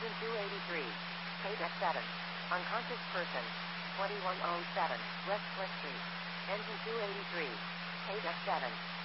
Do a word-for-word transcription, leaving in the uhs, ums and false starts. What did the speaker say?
Engine two eighty-three. K D E C seven. Unconscious person. twenty-one oh seven. West Cliff Street. Engine two eighty-three. K D E C seven.